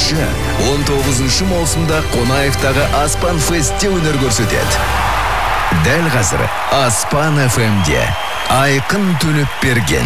8-19 маусымда Қонаевтағы Аспан Фестте өнер көрсетеді. Дәл қазір Аспан FM-де Айқын Төлепберген.